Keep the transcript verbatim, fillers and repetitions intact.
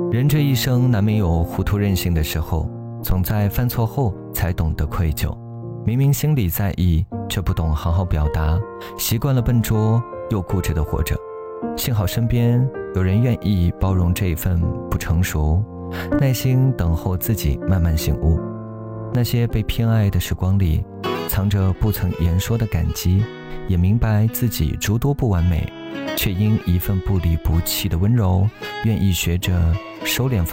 人这一生难免有糊涂任性的时候，总在犯错后才懂得愧疚。明明心里在意，却不懂好好表达，习惯了笨拙又固执的活着。幸好身边有人愿意包容这一份不成熟，耐心等候自己慢慢醒悟。那些被偏爱的时光里，藏着不曾言说的感激，也明白自己诸多不完美，却因一份不离不弃的温柔，愿意学着收敛